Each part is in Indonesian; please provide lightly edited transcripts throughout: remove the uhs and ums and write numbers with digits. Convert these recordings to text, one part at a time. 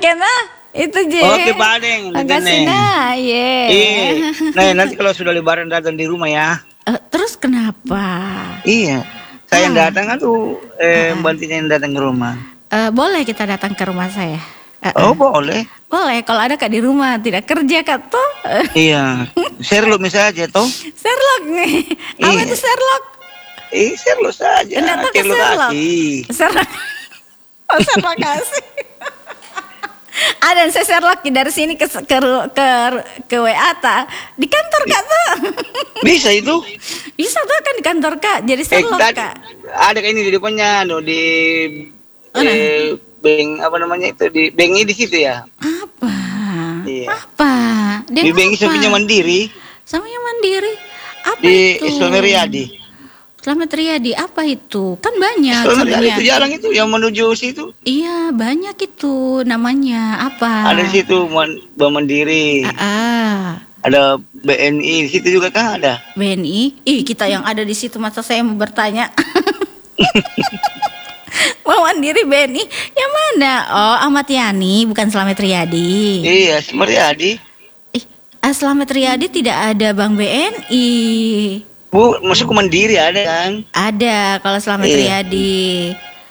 Oke nah, itu je. Oke, Pak Adeng. Makasih nah, Iya. Nah, nanti kalau sudah lebaran datang di rumah ya. Terus kenapa? Iya. Saya yang datang aduh, bantunya yang datang ke rumah. Boleh kita datang ke rumah saya? Oh, boleh. Boleh, kalau ada Kak di rumah tidak kerja Kak toh. Iya. Sherlock misalnya toh. Sherlock nih. Apa itu Sherlock? Sherlock saja. Datang ke Sherlock. Sherlock. Oh, Sherlock kasih. Ada saya Sherlock dari sini ke WA ta. Di kantor Kak tuh. Bisa itu? Bisa tuh kan di kantor Kak. Jadi Sherlock Kak. Ada kan ini di depannya di bank apa namanya itu di bank di situ ya. Apa? Iya. Apa? Di bank sampingnya Mandiri. Sampingnya Mandiri. Apa di itu? Slamet Riyadi. Slamet Riyadi apa itu? Kan banyak. Slamet Riyadi itu jalan itu yang menuju situ. Iya banyak itu namanya apa? Ada di situ Bank Mandiri. Ada BNI di situ juga kan ada. BNI? Kita yang ada di situ masa saya mau bertanya. Bank Mandiri BNI yang mana? Oh Ahmad Yani bukan Slamet Riyadi. Iya Slamet Riyadi. Slamet Riyadi tidak ada Bank BNI. Bu, masuk ke Mandiri ada kan? Ada kalau Slamet Riyadi.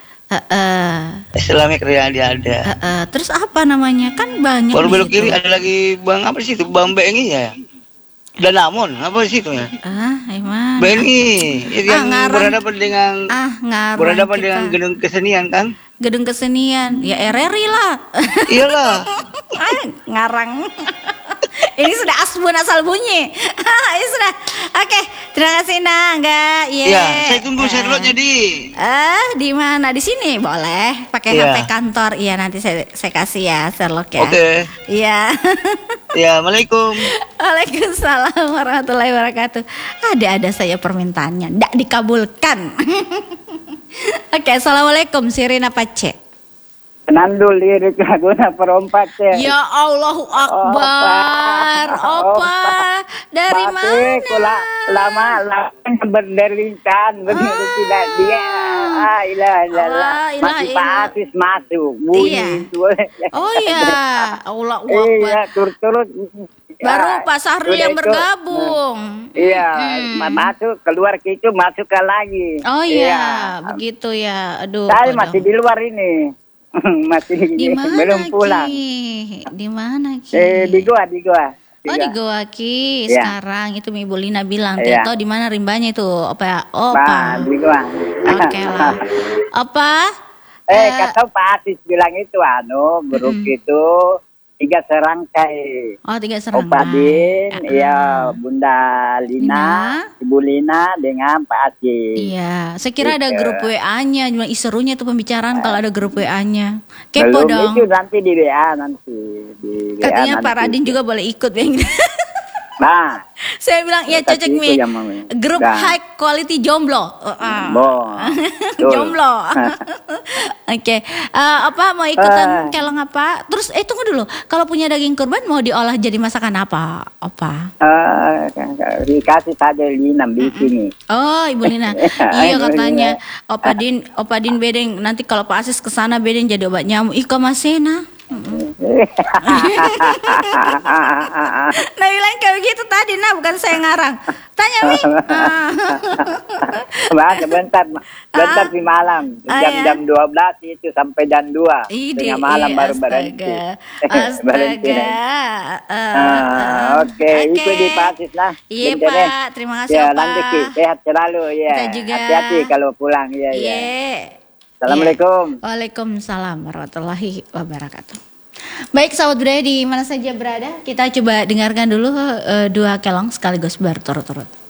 Slamet Riyadi ada. Terus apa namanya? Kan banyak. Baru belok kiri ada lagi bank apa di situ? Bank BNI ya. Dan namun apa di situ ya? Emang. BNI yang berhadapan dengan berhadapan dengan gedung kesenian kan? Gedung kesenian ya RRI lah. Iyalah. Ngarang. Ini sudah asbun asal bunyi. Ini sudah. Oke, terima kasih Nangga. Iya, saya tunggu Sherlocknya di mana? Di sini boleh. Pakai HP kantor. Iya, nanti saya kasih ya Sherlock ya. Oke. Iya. Ya, Assalamualaikum. Waalaikumsalam warahmatullahi wabarakatuh. Ada saya permintaannya, ndak dikabulkan. Oke, assalamualaikum Sirina Pace. Nandul lirik laguna perompat ya. Ya Allahu Akbar. Opa dari mana? Lama berdelinkan begitu tidak dia. Ilah. Masih Pak Asis masuk bunyi. Oh iya. Allahu Akbar. Iya turut. Baru Pak Sahrul yang bergabung. Iya, masuk keluar gitu masuk ke lagi. Oh iya, begitu ya. Aduh. Saya masih di luar ini. Masih belum pulang. Di mana Ki? Di goa. Oh di Goa Ki. Sekarang itu Ibu Lina bilang Teto di mana rimbanya itu? Opa. Di Goa. Oke lah. Opa? Kata Pak Asis bilang itu grup itu 3 serangkai. Oh 3 serangkai. Opa Din, ya Bunda Lina, Ibu Lina dengan Pak Asis. Iya, saya kira ada grup WA-nya, cuma serunya itu pembicaraan kalau ada grup WA-nya. Kepo dong. Itu nanti di WA nanti. Katanya Pak Radin juga boleh ikut, Bang. Nah, saya bilang iya cocok nih. Grup high quality jomblo. Jomblo. Oke. Apa mau ikutan kelong apa? Terus tunggu dulu. Kalau punya daging kurban mau diolah jadi masakan apa? Dikasih saja Lina bikin nih. Oh, Ibu Lina. Iya katanya Opa Din bedeng nanti kalau Pak Asis kesana bedeng jadi obat nyamuk. Iko Masena. Nah bilang kayak begitu tadi bukan saya ngarang. Tanya Mi. Bentar di malam jam 12 itu sampai jam 2 tengah malam baru berhenti. Astaga. Oke, itu di Pasis lah. Iya Pak, terima kasih ya, Pak. Nanti sehat selalu ya. Hati-hati kalau pulang ya. Assalamualaikum. Waalaikumsalam warahmatullahi wabarakatuh. Baik sahabat budaya di mana saja berada, kita coba dengarkan dulu 2 kelong sekaligus berturut-turut.